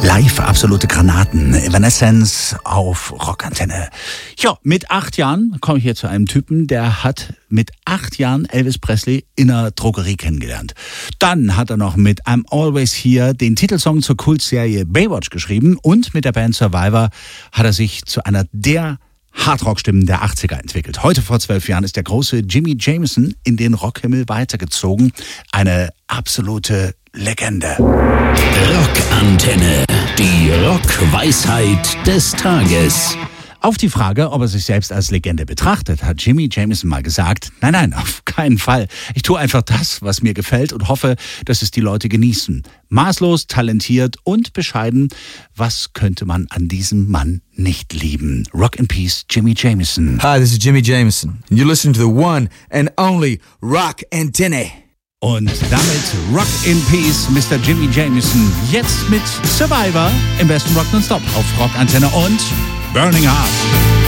Live absolute Granaten. Evanescence auf Rockantenne. Ja, mit 8 Jahren komme ich hier zu einem Typen, der hat mit 8 Jahren Elvis Presley in einer Drogerie kennengelernt. Dann hat er noch mit I'm Always Here den Titelsong zur Kultserie Baywatch geschrieben und mit der Band Survivor hat er sich zu einer der Hardrock-Stimmen der 80er entwickelt. Heute vor 12 Jahren ist der große Jimmy Jameson in den Rockhimmel weitergezogen. Eine absolute Legende. Rockantenne, die Rockweisheit des Tages. Auf die Frage, ob er sich selbst als Legende betrachtet, hat Jimmy Jameson mal gesagt, nein, auf keinen Fall. Ich tue einfach das, was mir gefällt und hoffe, dass es die Leute genießen. Maßlos, talentiert und bescheiden. Was könnte man an diesem Mann nicht lieben? Rock in Peace, Jimmy Jameson. Hi, this is Jimmy Jameson. You listen to the one and only Rockantenne. Und damit Rock in Peace, Mr. Jimmy Jameson. Jetzt mit Survivor im besten Rock nonstop auf Rockantenne und Burning Heart.